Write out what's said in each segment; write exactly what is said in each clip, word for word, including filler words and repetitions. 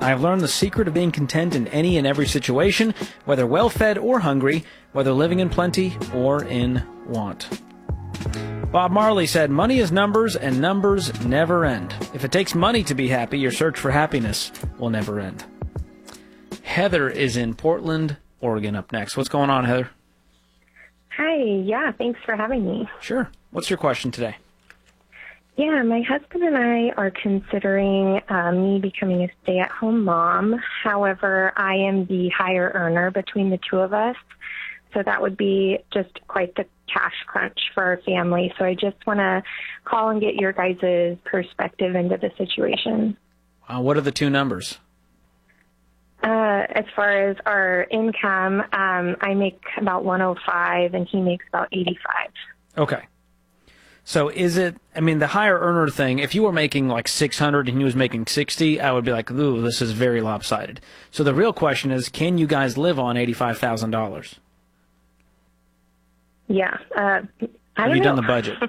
I have learned the secret of being content in any and every situation, whether well-fed or hungry, whether living in plenty or in want. Bob Marley said, money is numbers, and numbers never end. If it takes money to be happy, your search for happiness will never end. Heather is in Portland, Oregon, up next. What's going on, Heather? Hi, yeah, thanks for having me. Sure. What's your question today? Yeah, my husband and I are considering uh, me becoming a stay-at-home mom. However, I am the higher earner between the two of us, so that would be just quite the cash crunch for our family. So I just want to call and get your guys' perspective into the situation. Uh, what are the two numbers? Uh, as far as our income, um, I make about one oh five and he makes about eighty-five. Okay. So is it, I mean, the higher earner thing, if you were making like six hundred and he was making sixty, I would be like, ooh, this is very lopsided. So the real question is, can you guys live on eighty-five thousand dollars? Yeah. Uh, I have don't you know. done the budget?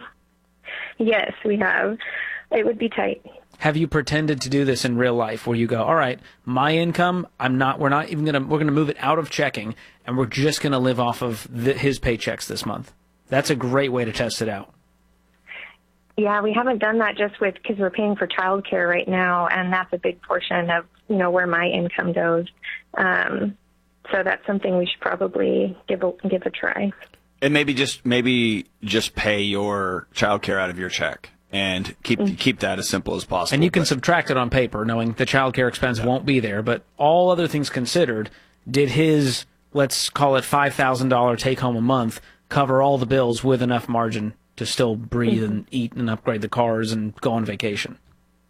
Yes, we have. It would be tight. Have you pretended to do this in real life where you go, all right, my income, I'm not, we're not even going to, we're going to move it out of checking and we're just going to live off of the, his paychecks this month. That's a great way to test it out. Yeah, we haven't done that just with, because we're paying for childcare right now, and that's a big portion of, you know, where my income goes. Um, so that's something we should probably give a, give a try. And maybe just maybe just pay your childcare out of your check and keep mm-hmm. keep that as simple as possible. And you can but, subtract it on paper, knowing the childcare expense yeah. won't be there. But all other things considered, did his, let's call it five thousand dollars take home a month, cover all the bills with enough margin to still breathe mm-hmm. and eat and upgrade the cars and go on vacation?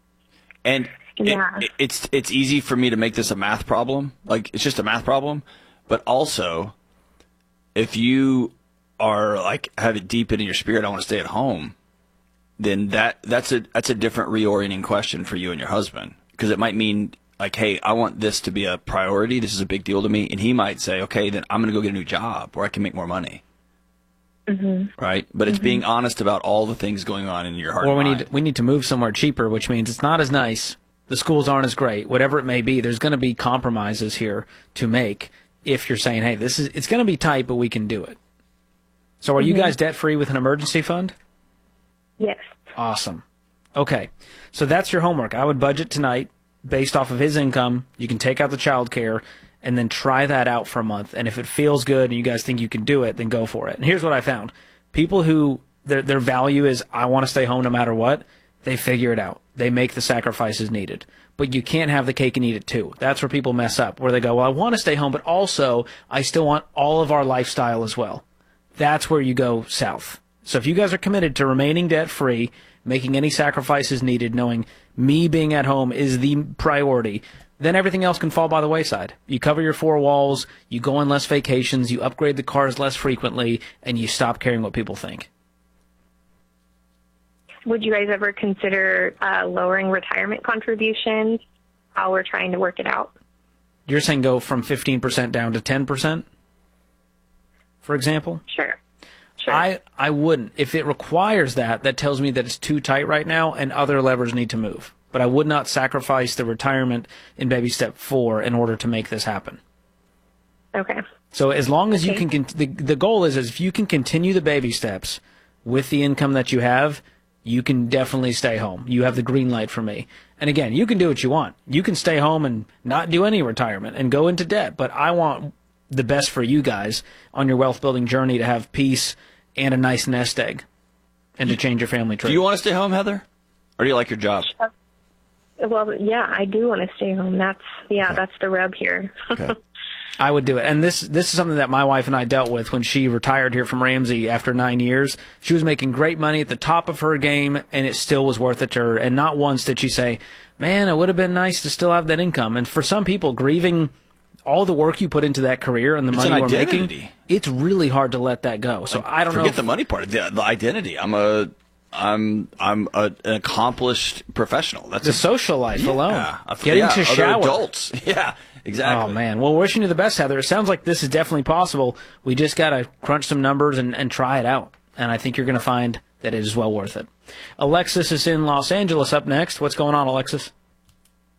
And yeah. it, it's it's easy for me to make this a math problem. Like, it's just a math problem. But also, if you are like have it deep into your spirit, I want to stay at home, then that that's a that's a different reorienting question for you and your husband, because it might mean like, hey, I want this to be a priority. This is a big deal to me, and he might say, okay, then I'm going to go get a new job where I can make more money. Mm-hmm. Right, but it's mm-hmm. being honest about all the things going on in your heart. Or we and mind. need we need to move somewhere cheaper, which means it's not as nice. The schools aren't as great. Whatever it may be, there's going to be compromises here to make. If you're saying, hey, this is it's going to be tight, but we can do it. So are mm-hmm. you guys debt-free with an emergency fund? Yes. Awesome. Okay. So that's your homework. I would budget tonight based off of his income. You can take out the child care and then try that out for a month. And if it feels good and you guys think you can do it, then go for it. And here's what I found. People who their their value is, I want to stay home no matter what, they figure it out. They make the sacrifices needed. But you can't have the cake and eat it too. That's where people mess up, where they go, well, I want to stay home, but also I still want all of our lifestyle as well. That's where you go south. So if you guys are committed to remaining debt-free, making any sacrifices needed, knowing me being at home is the priority, then everything else can fall by the wayside. You cover your four walls, you go on less vacations, you upgrade the cars less frequently, and you stop caring what people think. Would you guys ever consider uh, lowering retirement contributions while we're trying to work it out? You're saying go from fifteen percent down to ten percent? For example? Sure. Sure. I, I wouldn't. If it requires that, that tells me that it's too tight right now and other levers need to move. But I would not sacrifice the retirement in baby step four in order to make this happen. Okay. So as long as okay. you can, the, the goal is, is if you can continue the baby steps with the income that you have, you can definitely stay home. You have the green light from me. And again, you can do what you want. You can stay home and not do any retirement and go into debt. But I want the best for you guys on your wealth building journey to have peace and a nice nest egg and to change your family tree. Do you want to stay home, Heather? Or do you like your job? Uh, well, yeah, I do want to stay home. That's, yeah, okay. That's the rub here. Okay. I would do it. And this this is something that my wife and I dealt with when she retired here from Ramsey after nine years. She was making great money at the top of her game, and it still was worth it to her. And not once did she say, man, it would have been nice to still have that income. And for some people, grieving all the work you put into that career and the it's money we're identity. making, it's really hard to let that go. So like, I don't forget know. Forget the money part. The, the identity. I'm a... I'm I'm a, an accomplished professional. That's the a, social life yeah, alone. I've, Getting yeah, to other shower. Adults. Yeah, exactly. Oh man. Well, wishing you the best, Heather. It sounds like this is definitely possible. We just gotta crunch some numbers and, and try it out. And I think you're gonna find that it is well worth it. Alexis is in Los Angeles up next. What's going on, Alexis?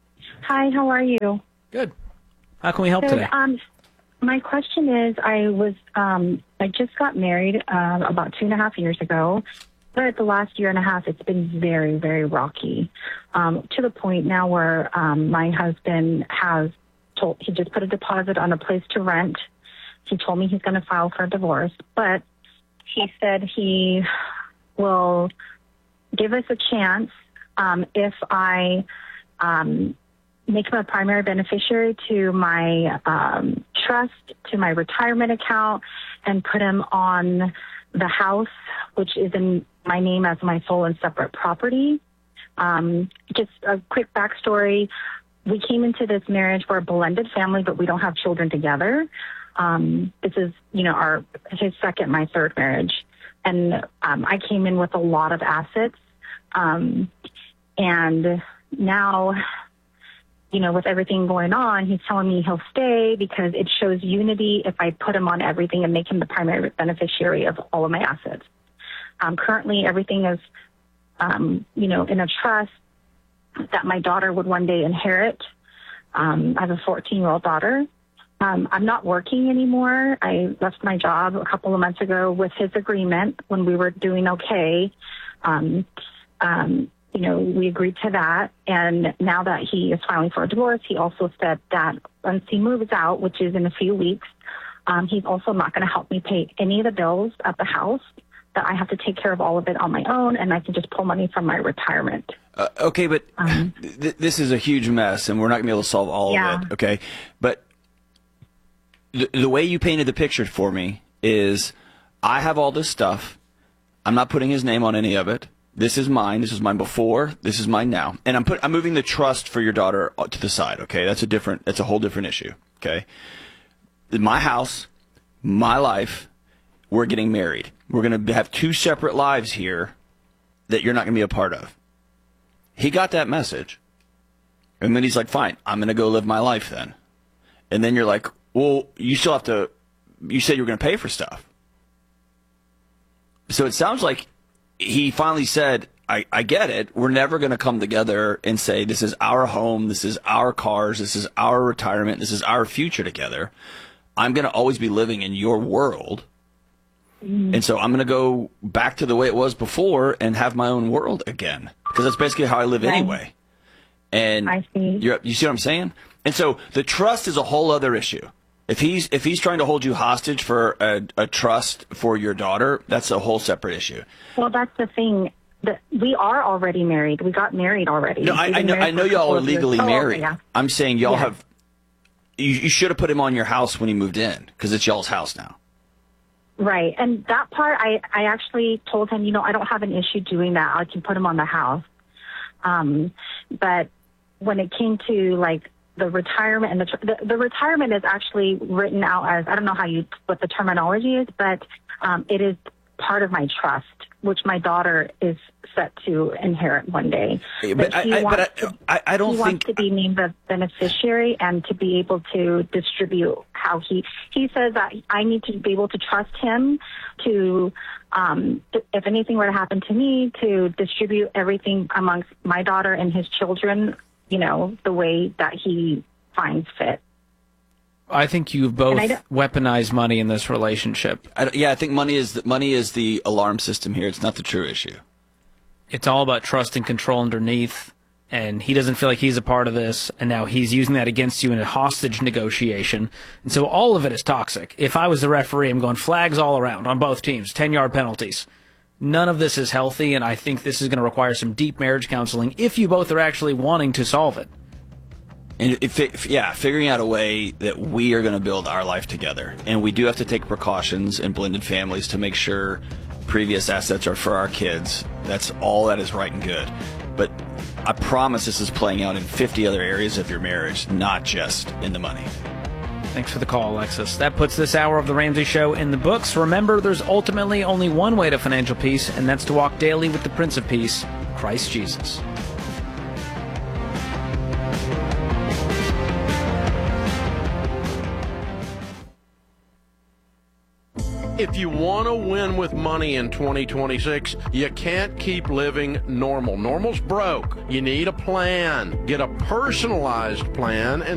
Hi, how are you? Good. How can we help Good. today? Um, my question is, I was, um, I just got married um, about two and a half years ago, but the last year and a half, it's been very, very rocky, um, to the point now where um, my husband has told, he just put a deposit on a place to rent. He told me he's going to file for a divorce, but he said he will give us a chance um, if I um, make him a primary beneficiary to my um, trust, to my retirement account, and put him on the house, which is in my name as my sole and separate property. Um, just a quick backstory. We came into this marriage, we're a blended family, but we don't have children together. Um, this is, you know, our his second, my third marriage. And um, I came in with a lot of assets. Um, and now, you know, with everything going on, he's telling me he'll stay because it shows unity if I put him on everything and make him the primary beneficiary of all of my assets. Um, currently, everything is, um, you know, in a trust that my daughter would one day inherit. Um, I have a fourteen-year-old daughter. Um, I'm not working anymore. I left my job a couple of months ago with his agreement when we were doing okay. Um, um, you know, we agreed to that. And now that he is filing for a divorce, he also said that once he moves out, which is in a few weeks, um, he's also not going to help me pay any of the bills at the house, that I have to take care of all of it on my own, and I can just pull money from my retirement. Uh, okay, but um, th this is a huge mess, and we're not going to be able to solve all yeah. of it, okay? But the, the way you painted the picture for me is I have all this stuff. I'm not putting his name on any of it. This is mine. This is mine before. This is mine now. And I'm put, I'm moving the trust for your daughter to the side, okay? That's a different, that's a whole different issue, okay? My house, my life, we're getting married. We're going to have two separate lives here that you're not going to be a part of. He got that message. And then he's like, fine, I'm going to go live my life then. And then you're like, well, you still have to, you said you were going to pay for stuff. So it sounds like he finally said, I, I get it. We're never going to come together and say, this is our home, this is our cars, this is our retirement, this is our future together. I'm going to always be living in your world. Mm. And so I'm going to go back to the way it was before and have my own world again. Because that's basically how I live right. anyway. And I see. You're, you see what I'm saying? And so the trust is a whole other issue. If he's if he's trying to hold you hostage for a, a trust for your daughter, that's a whole separate issue. Well, that's the thing. That we are already married. We got married already. No, I, I know. I know y'all are legally oh, married. Yeah. I'm saying y'all yeah. have. You, you should have put him on your house when he moved in because it's y'all's house now. Right, and that part, I I actually told him, you know, I don't have an issue doing that. I can put him on the house. Um, but when it came to like the retirement and the, the the retirement is actually written out as, I don't know how you what the terminology is, but um, it is part of my trust, which my daughter is set to inherit one day. But, but I, he I, wants but I, to, I, I don't he think wants to be named the beneficiary and to be able to distribute how he he says that I need to be able to trust him to, um, if anything were to happen to me, to distribute everything amongst my daughter and his children, you know, the way that he finds fit. I think you've both weaponized money in this relationship. I, yeah, I think money is the, money is the alarm system here. It's not the true issue. It's all about trust and control underneath, and he doesn't feel like he's a part of this, and now he's using that against you in a hostage negotiation. And so all of it is toxic. If I was the referee, I'm going flags all around on both teams, ten-yard penalties. None of this is healthy, and I think this is going to require some deep marriage counseling if you both are actually wanting to solve it. And if, if, yeah, figuring out a way that we are going to build our life together. And we do have to take precautions in blended families to make sure previous assets are for our kids. That's all that is right and good. But I promise this is playing out in fifty other areas of your marriage, not just in the money. Thanks for the call, Alexis. That puts this hour of The Ramsey Show in the books. Remember, there's ultimately only one way to financial peace, and that's to walk daily with the Prince of Peace, Christ Jesus. If you want to win with money in twenty twenty-six, you can't keep living normal. Normal's broke. You need a plan. Get a personalized plan and